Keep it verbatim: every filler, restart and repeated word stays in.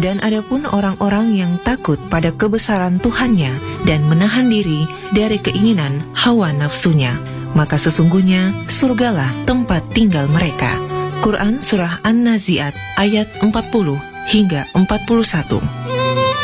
Dan adapun orang-orang yang takut pada kebesaran Tuhannya dan menahan diri dari keinginan hawa nafsunya, maka sesungguhnya surgalah tempat tinggal mereka. Quran Surah An-Nazi'at ayat empat puluh hingga empat puluh satu.